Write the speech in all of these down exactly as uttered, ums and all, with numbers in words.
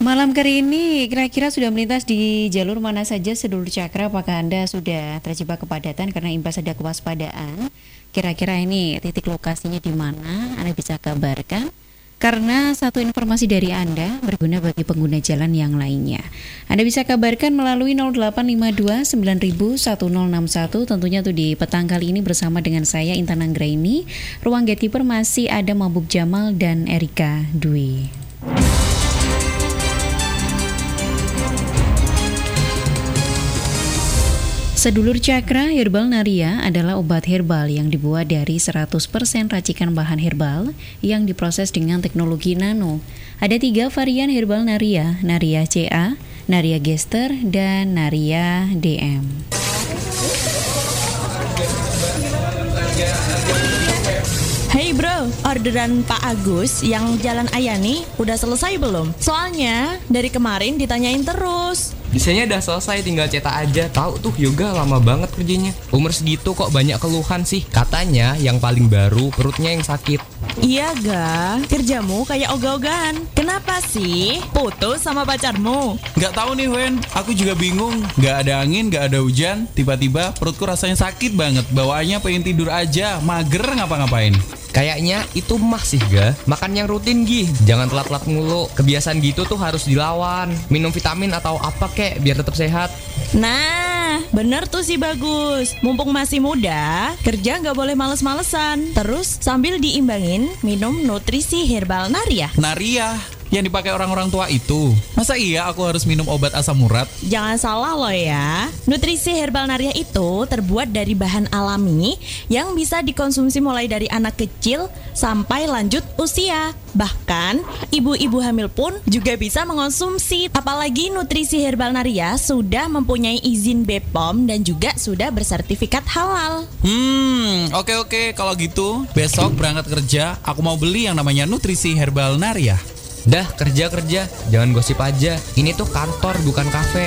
Malam kali ini kira-kira sudah melintas di jalur mana saja sedulur Cakra? Apakah Anda sudah terjebak kepadatan karena imbas ada kewaspadaan? Kira-kira ini titik lokasinya di mana? Anda bisa kabarkan? Karena satu informasi dari Anda berguna bagi pengguna jalan yang lainnya. Anda bisa kabarkan melalui nol delapan lima dua sembilan nol nol satu nol enam satu. Tentunya tuh di petang kali ini bersama dengan saya Intan Anggraini. Ruang gatekeeper masih ada Mabuk Jamal dan Erika Dwi. Sedulur Cakra, Herbal Naria adalah obat herbal yang dibuat dari seratus persen racikan bahan herbal yang diproses dengan teknologi nano. Ada tiga varian Herbal Naria, Naria C A, Naria Gester, dan Naria D M. Hey bro, orderan Pak Agus yang Jalan Ayani udah selesai belum? Soalnya dari kemarin ditanyain terus. Desainnya udah selesai, tinggal cetak aja. Tahu tuh yoga lama banget kerjanya. Umur segitu kok banyak keluhan sih. Katanya yang paling baru perutnya yang sakit. Iya ga, kerjamu kayak ogah-ogahan. Kenapa sih? Putus sama pacarmu? Gak tahu nih Wen, aku juga bingung. Gak ada angin, gak ada hujan. Tiba-tiba perutku rasanya sakit banget. Bawaannya pengen tidur aja, mager ngapa-ngapain. Kayaknya itu mah sih ga. Makan yang rutin Gi, jangan telat-telat mulu. Kebiasaan gitu tuh harus dilawan. Minum vitamin atau apa kek biar tetap sehat. Nah, bener tuh si Bagus. Mumpung masih muda, kerja nggak boleh males-malesan. Terus sambil diimbangin minum nutrisi herbal Naria. Naria yang dipakai orang-orang tua itu. Masa iya aku harus minum obat asam urat? Jangan salah loh ya. Nutrisi herbal Naria itu terbuat dari bahan alami yang bisa dikonsumsi mulai dari anak kecil sampai lanjut usia. Bahkan ibu-ibu hamil pun juga bisa mengonsumsi. Apalagi nutrisi herbal Naria sudah mempunyai izin B P O M dan juga sudah bersertifikat halal. Hmm, oke oke kalau gitu besok berangkat kerja aku mau beli yang namanya nutrisi herbal Naria. Dah kerja-kerja, jangan gosip aja. Ini tuh kantor bukan kafe.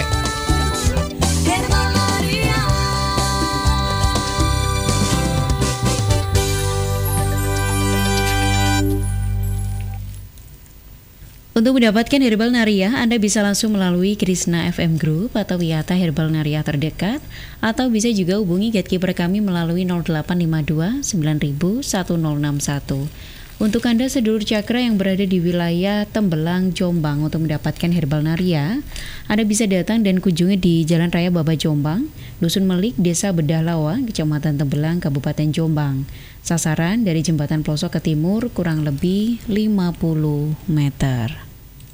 Untuk mendapatkan Herbal Naria, Anda bisa langsung melalui Krishna F M Group atau Wiyata Herbal Naria terdekat, atau bisa juga hubungi gatekeeper kami melalui nol delapan lima dua sembilan nol nol satu nol enam satu. Untuk Anda sedulur Cakra yang berada di wilayah Tembelang, Jombang, untuk mendapatkan Herbal Naria, Anda bisa datang dan kunjungi di Jalan Raya Baba Jombang, Dusun Melik, Desa Bedalawa, Kecamatan Tembelang, Kabupaten Jombang. Sasaran dari Jembatan Pelosok ke timur kurang lebih lima puluh meter.